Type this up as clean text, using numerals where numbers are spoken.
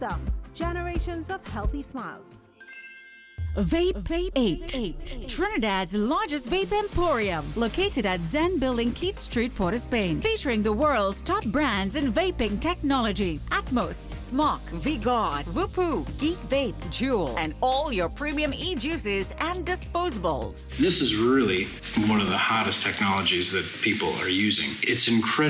Thumb, generations of healthy smiles. Vape 8. Trinidad's largest vape emporium, located at Zen Building, Keith Street, Port of Spain, featuring the world's top brands in vaping technology: Atmos, Smok, V-God, Whoopoo, Geek Vape, Juul, and all your premium e-juices and disposables. This is really one of the hottest technologies that people are using. It's incredible